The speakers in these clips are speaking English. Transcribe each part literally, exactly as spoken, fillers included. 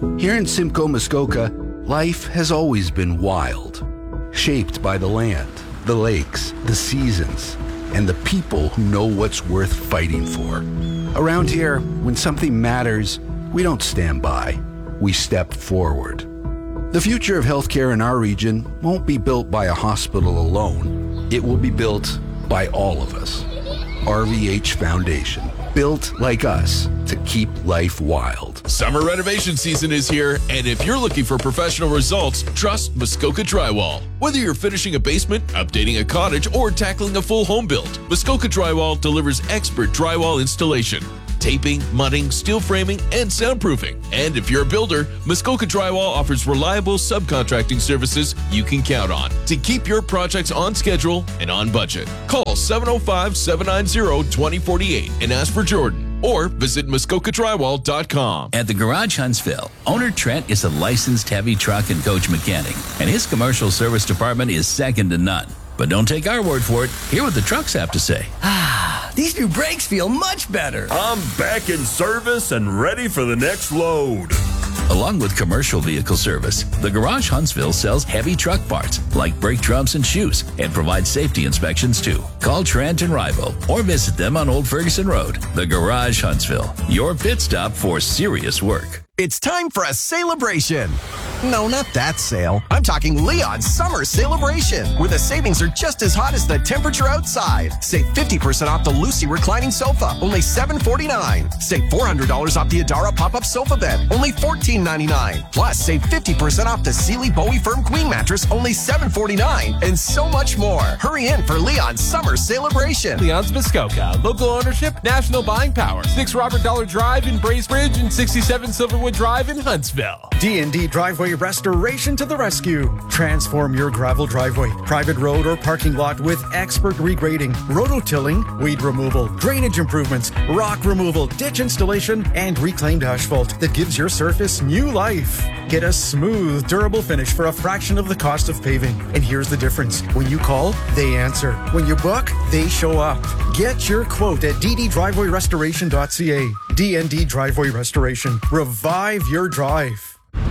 Here in Simcoe, Muskoka, life has always been wild, shaped by the land, the lakes, the seasons, and the people who know what's worth fighting for. Around here, when something matters, we don't stand by, we step forward. The future of healthcare in our region won't be built by a hospital alone. It will be built by all of us. R V H Foundation, built like us to keep life wild. Summer renovation season is here, and if you're looking for professional results, trust Muskoka Drywall. Whether you're finishing a basement, updating a cottage, or tackling a full home build, Muskoka Drywall delivers expert drywall installation, taping, mudding, steel framing, and soundproofing. And if you're a builder, Muskoka Drywall offers reliable subcontracting services you can count on to keep your projects on schedule and on budget. Call seven oh five, seven nine zero, two oh four eight and ask for Jordan, or visit muskoka drywall dot com. At the Garage Huntsville, owner Trent is a licensed heavy truck and coach mechanic, and his commercial service department is second to none. But don't take our word for it. Hear what the trucks have to say. Ah, these new brakes feel much better. I'm back in service and ready for the next load. Along with commercial vehicle service, the Garage Huntsville sells heavy truck parts like brake drums and shoes and provides safety inspections too. Call Trent and Rival or visit them on Old Ferguson Road. The Garage Huntsville, your pit stop for serious work. It's time for a celebration. No, not that sale. I'm talking Leon's Summer Celebration, where the savings are just as hot as the temperature outside. Save fifty percent off the Lucy reclining sofa, only seven forty-nine. Save four hundred dollars off the Adara pop-up sofa bed, only fourteen ninety-nine. Plus, save fifty percent off the Sealy Bowie Firm Queen mattress, only seven forty-nine, and so much more. Hurry in for Leon's Summer Celebration. Leon's Muskoka, local ownership, national buying power. six Robert Dollar Drive in Bracebridge and sixty-seven Silverwood Drive in Huntsville. D and D Driveway Restoration to the rescue. Transform your gravel driveway, private road, or parking lot with expert regrading, rototilling, weed removal, drainage improvements, rock removal, ditch installation, and reclaimed asphalt that gives your surface new life. Get a smooth, durable finish for a fraction of the cost of paving. And here's the difference. When you call, they answer. When you book, they show up. Get your quote at d d driveway restoration dot c a. D and D Driveway Restoration. Revive your drive.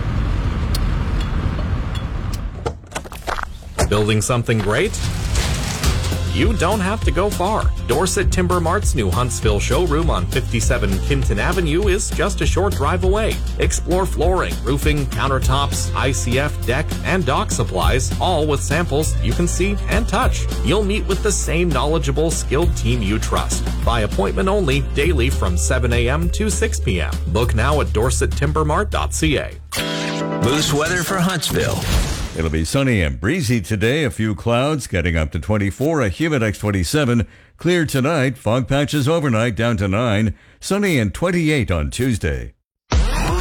Building something great? You don't have to go far. Dorset Timber Mart's new Huntsville showroom on fifty-seven Kinton Avenue is just a short drive away. Explore flooring, roofing, countertops, I C F, deck, and dock supplies, all with samples you can see and touch. You'll meet with the same knowledgeable, skilled team you trust. By appointment only, daily from seven a.m. to six p.m. Book now at dorset timber mart dot c a. Moose weather for Huntsville. It'll be sunny and breezy today. A few clouds getting up to twenty-four, a humid X twenty-seven. Clear tonight, fog patches overnight down to nine. Sunny and twenty-eight on Tuesday.